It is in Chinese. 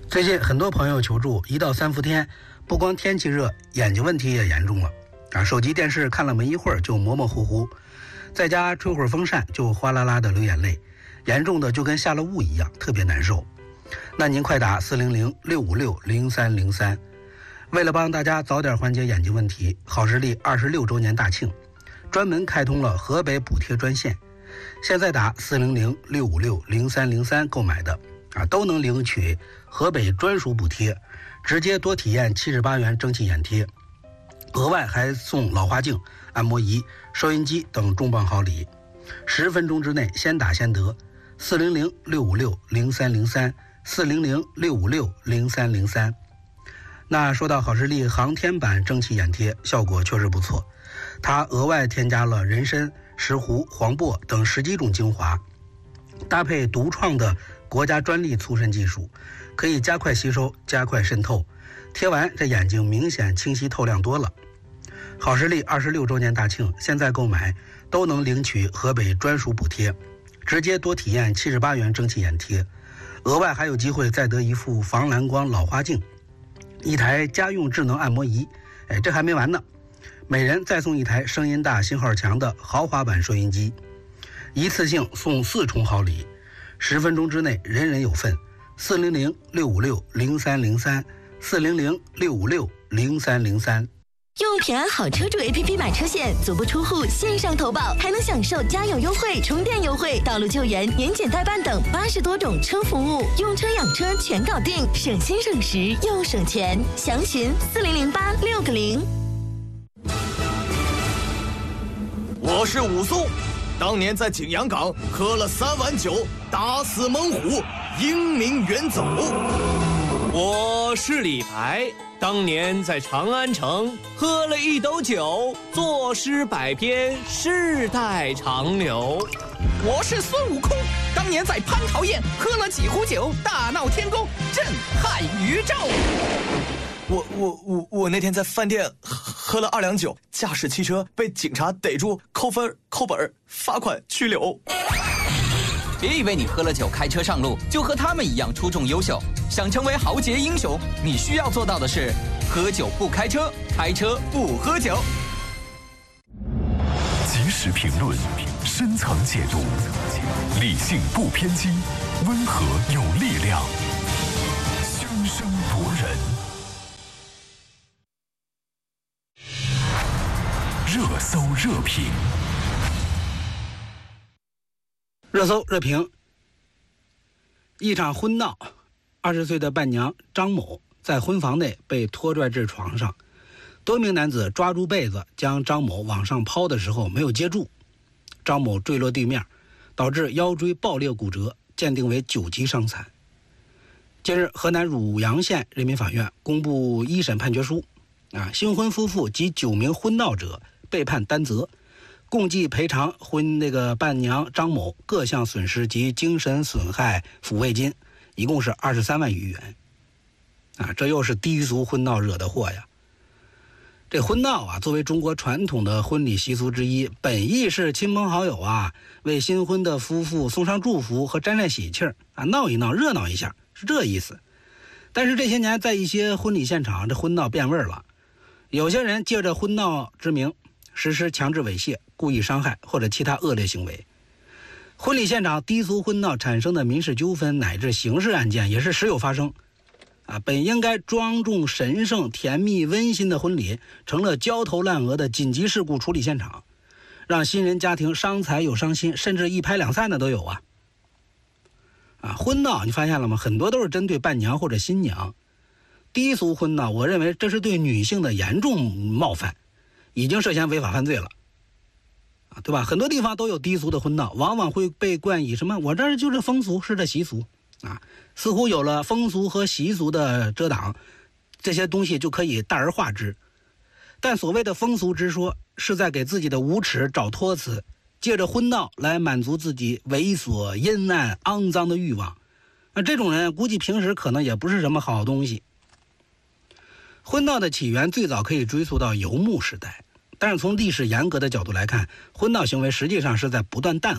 最近很多朋友求助，1到3伏天，不光天气热，眼睛问题也严重了手机电视看了没一会儿就模模糊糊，在家吹会儿风扇就哗啦啦的流眼泪，严重的就跟下了雾一样，特别难受。那您快打400-656-0303。为了帮大家早点缓解眼睛问题，好视力26周年大庆，专门开通了河北补贴专线，现在打400-656-0303购买的都能领取河北专属补贴，直接多体验78元蒸汽眼贴，额外还送老花镜、按摩仪、收音机等重磅好礼。10分钟之内先打先得，400-656-0303 400-656-0303。那说到好视力航天版蒸汽眼贴，效果确实不错，它额外添加了人参、石斛、黄柏等10几种精华，搭配独创的国家专利促渗技术，可以加快吸收、加快渗透，贴完这眼睛明显清晰透亮多了。好视力26周年大庆，现在购买都能领取河北专属补贴，直接多体验78元蒸汽眼贴，额外还有机会再得一副防蓝光老花镜，一台家用智能按摩仪，这还没完呢，每人再送一台声音大、信号强的豪华版收音机，一次性送4重好礼，10分钟之内人人有份。400-656-0303 400-656-0303。 用平安好车主 APP 买车险，足不出户线上投保，还能享受加油优惠、充电优惠、道路救援、年检代办等80多种车服务，用车养车全搞定，省心省时又省钱。详询4008-6个0。 我是武松，当年在景阳岗喝了3碗酒，打死猛虎，英名远走。 我是李白，当年在长安城喝了1斗酒，作诗百篇，世代长流。 我是孙悟空，当年在蟠桃宴喝了几壶酒，大闹天宫，震撼宇宙。 我那天在饭店喝了2两酒，驾驶汽车被警察逮住，扣分、扣本、罚款、拘留。 别以为你喝了酒开车上路就和他们一样出众优秀，想成为豪杰英雄，你需要做到的是喝酒不开车，开车不喝酒。 及时评论，深层解读，理性不偏激，温和有力量，炯炯夺人。热搜热评。 热搜热评：一场婚闹，20岁的伴娘张某在婚房内被拖拽至床上，多名男子抓住被子将张某往上抛的时候没有接住，张某坠落地面，导致腰椎爆裂骨折，鉴定为9级伤残。近日，河南汝阳县人民法院公布一审判决书，新婚夫妇及9名婚闹者被判担责，共计赔偿伴娘张某各项损失及精神损害抚慰金，一共是23万余元。这又是低俗婚闹惹的祸呀！这婚闹作为中国传统的婚礼习俗之一，本意是亲朋好友为新婚的夫妇送上祝福和沾沾喜气闹一闹，热闹一下，是这意思。但是这些年在一些婚礼现场，这婚闹变味了，有些人借着婚闹之名实施强制猥亵、故意伤害或者其他恶劣行为。婚礼现场低俗婚闹产生的民事纠纷乃至刑事案件也是时有发生。本应该庄重神圣、甜蜜温馨的婚礼，成了焦头烂额的紧急事故处理现场，让新人家庭伤财又伤心，甚至一拍两散的都有婚闹你发现了吗？很多都是针对伴娘或者新娘。低俗婚闹，我认为这是对女性的严重冒犯，已经涉嫌违法犯罪了，对吧？很多地方都有低俗的婚闹，往往会被冠以什么我这儿就是风俗，是这习俗似乎有了风俗和习俗的遮挡，这些东西就可以大而化之。但所谓的风俗之说，是在给自己的无耻找托词，借着婚闹来满足自己猥琐、阴暗、肮脏的欲望。这种人估计平时可能也不是什么好东西。婚闹的起源最早可以追溯到游牧时代，但是从历史严格的角度来看，婚闹行为实际上是在不断淡